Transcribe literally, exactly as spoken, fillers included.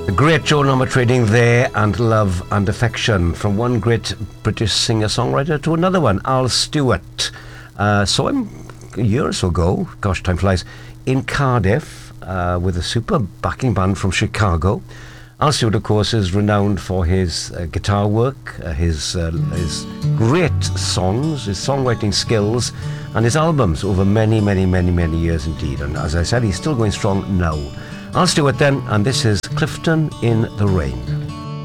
A great Joe Norma trading there, and Love and Affection, from one great British singer-songwriter to another one, Al Stewart. Uh, saw him a year or so ago, gosh, time flies, in Cardiff uh, with a super backing band from Chicago. Al Stewart, of course, is renowned for his uh, guitar work, uh, his, uh, his great songs, his songwriting skills, and his albums over many, many, many, many years indeed. And as I said, he's still going strong now. Al Stewart then, and this is Clifton in the Rain.